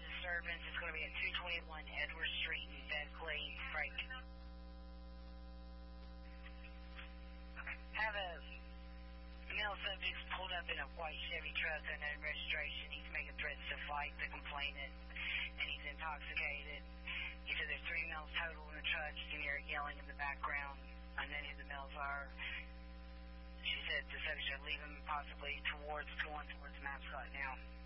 disturbance. It's going to be at 221 Edward Street in Beckley, Frank. Have a male subject pulled up in a white Chevy truck, unknown registration. He's making threats to fight the complainant, and he's intoxicated. He said there's 3 males total in the truck. You can hear yelling in the background. I know who the males are. She said the subject should leave him possibly going towards Mascot now.